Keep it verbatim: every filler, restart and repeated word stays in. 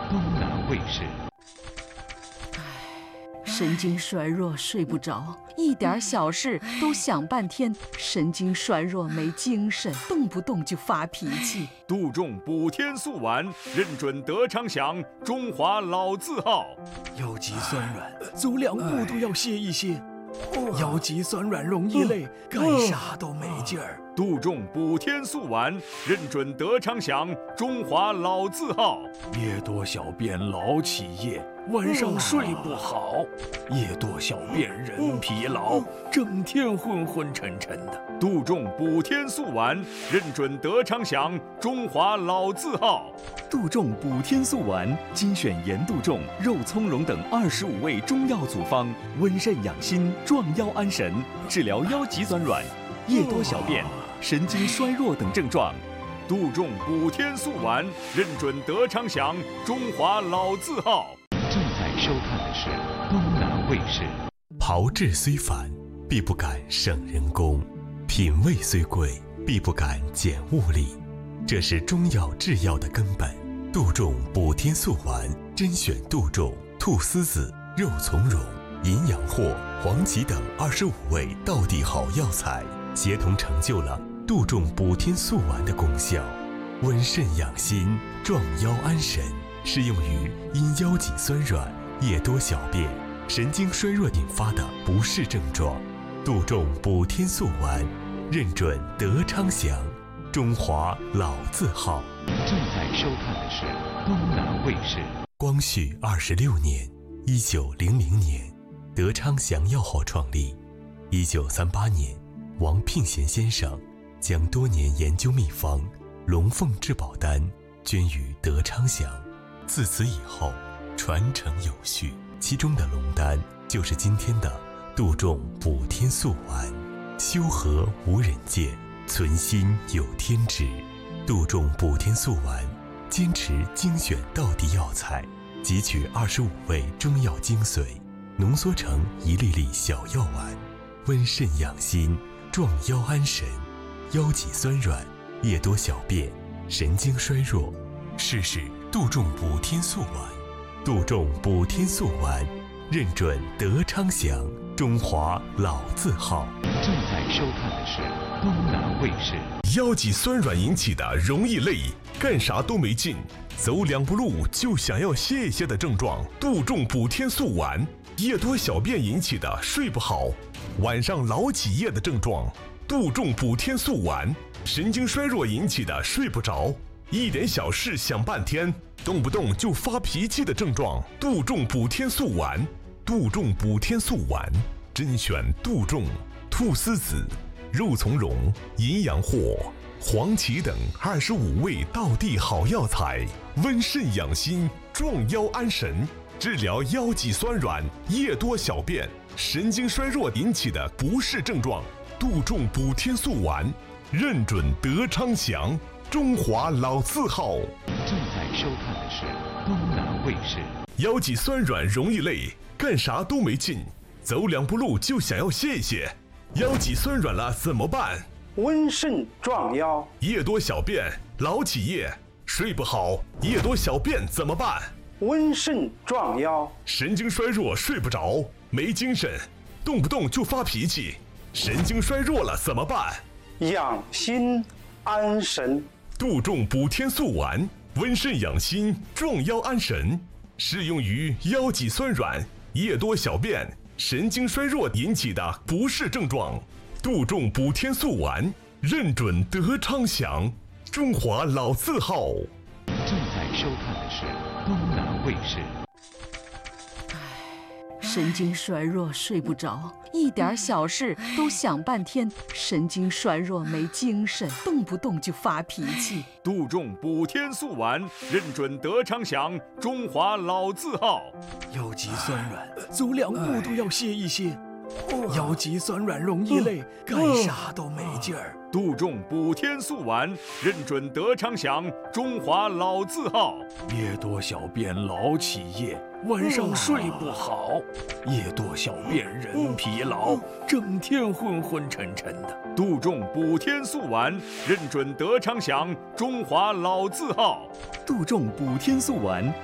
东南卫视。 神经衰弱睡不着，一点小事都想半天，神经衰弱没精神，动不动就发脾气。 杜仲补天素丸，认准德昌祥，中华老字号。 腰脊酸软，走两步都要歇一歇。腰脊酸软容易累，干啥都没劲儿。 杜仲补天素丸，认准德昌祥，中华老字号。 夜多小便老起夜，晚上睡不好。夜多小便人疲劳，整天昏昏沉沉的。 杜仲补天素丸，认准德昌祥，中华老字号。 杜仲补天素丸，精选盐杜仲、肉苁蓉等二十五味中药组方，温肾养心，壮腰安神，治疗腰脊酸软、夜多小便、神经衰弱等症状。 杜仲补天素丸，认准德昌祥，中华老字号。 正在收看的是东南卫视。 炮制虽繁，必不敢省人工；品味虽贵，必不敢减物力。这是中药制药的根本。杜仲补天素丸，甄选杜仲、菟丝子、肉苁蓉、银阳藿、黄芪等二十五味道地好药材，协同成就了杜仲补天素丸的功效，温肾养心，壮腰安神，适用于因腰脊酸软、夜多小便、神经衰弱引发的不适症状。杜仲补天素丸，认准德昌祥，中华老字号。 正在收看的是东南卫视。 光绪二十六年，一九零零年，德昌祥药号创立。一九三八年，王聘贤先生将多年研究秘方龙凤至宝丹捐于德昌祥，自此以后传承有序。其中的龙丹就是今天的杜仲补天素丸。修和无人见，存心有天知。杜仲补天素丸坚持精选道地药材，汲取二十五味中药精髓，浓缩成一粒粒小药丸，温肾养心，壮腰安神。腰脊酸软、夜多小便、神经衰弱，试试杜仲补天素丸。杜仲补天素丸，认准德昌祥，中华老字号。 正在收看的是东南卫视。 腰脊酸软引起的容易累，干啥都没劲，走两步路就想要歇一歇的症状，杜仲补天素丸；夜多小便引起的睡不好、晚上老起夜的症状，杜仲补天素丸；神经衰弱引起的睡不着、一点小事想半天、动不动就发脾气的症状，杜仲补天素丸。杜仲补天素丸，甄选杜仲、菟丝子、肉苁蓉、银阳藿、黄芪等二十五味道地好药材，温肾养心，壮腰安神，治疗腰脊酸软、夜多小便、神经衰弱引起的不适症状。杜仲补天素丸，认准德昌祥，中华老字号。 正在收看的是东南卫视。 腰脊酸软容易累，干啥都没劲，走两步路就想要歇一歇。腰脊酸软了怎么办？ 温肾壮腰。 夜多小便老起夜，睡不好，夜多小便怎么办？ 温肾壮腰。 神经衰弱睡不着，没精神，动不动就发脾气，神经衰弱了怎么办？ 养心安神。 杜仲补天素丸，温肾养心，壮腰安神，适用于腰脊酸软、夜多小便、神经衰弱引起的不适症状。杜仲补天素丸，认准德昌祥，中华老字号。 正在收看的是东南卫视。 神经衰弱睡不着，一点小事都想半天，神经衰弱没精神，动不动就发脾气。 杜仲补天素丸，认准德昌祥，中华老字号。 腰脊酸软，走两步都要歇一歇。腰脊酸软容易累，干啥都没劲儿。 杜仲补天素丸，认准德昌祥，中华老字号。 夜多小便老起夜，晚上睡不好。夜多小便人疲劳，整天昏昏沉沉的。 杜仲补天素丸，认准德昌祥，中华老字号。 杜仲补天素丸，